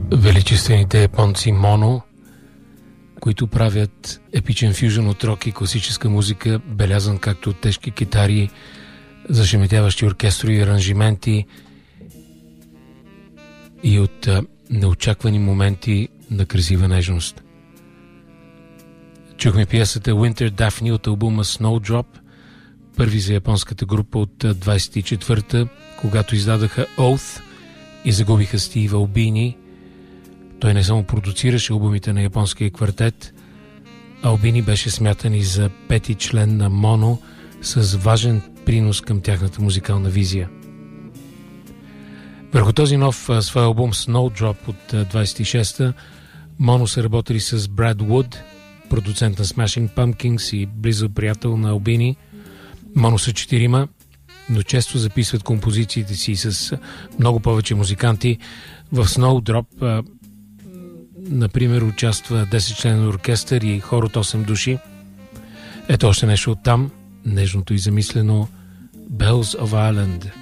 величествените японци Моно, които правят епичен фюжън от рок и класическа музика, белязан както от тежки китари, зашеметяващи оркестрови и аранжименти и от неочаквани моменти на красива нежност. Чухме пиесата Winter Daphne от албума Snowdrop, първи за японската група от 24-та, когато издадаха Oath и загубиха Стив Албини. Той не само продуцираше албумите на японския квартет, Албини беше смятан и за пети член на Моно с важен принос към тяхната музикална визия. Върху този нов свой албум Snowdrop от 26-та, Моно са работили с Брад Вуд, продуцент на Smashing Pumpkins и близък приятел на Албини. Моно са 4, но често записват композициите си с много повече музиканти. В Snowdrop, например, участва 10-членен оркестър и хор от 8 души. Ето още нещо от там, нежното и замислено Bells of Ireland.